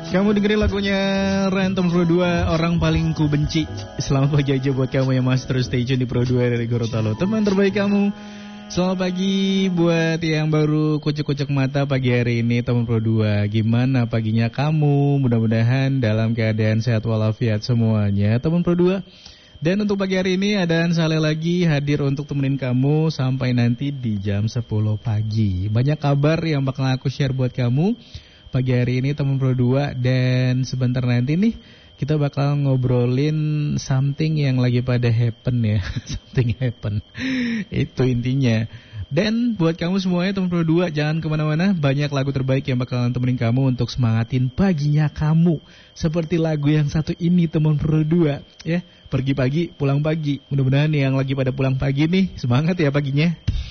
Kamu dengerin lagunya Random Pro 2, Orang Paling Ku Benci. Selamat pagi aja buat kamu yang masih terus stay tune di Pro 2 dari Gorontalo. Teman terbaik kamu. Selamat pagi buat yang baru kucuk-kucuk mata pagi hari ini, teman Pro 2. Gimana paginya kamu? Mudah-mudahan dalam keadaan sehat walafiat semuanya, teman Pro 2. Dan untuk pagi hari ini Adan Saleh lagi hadir untuk temenin kamu sampai nanti di jam 10 pagi. Banyak kabar yang bakal aku share buat kamu pagi hari ini, teman Pro 2. Dan sebentar nanti nih kita bakal ngobrolin something yang lagi pada happen ya. Something happen. Itu intinya. Dan buat kamu semuanya teman Pro 2, jangan kemana-mana. Banyak lagu terbaik yang bakalan temenin kamu untuk semangatin paginya kamu. Seperti lagu yang satu ini, teman Pro 2 ya. Pergi pagi, pulang pagi. Mudah-mudahan yang lagi pada pulang pagi nih semangat ya paginya.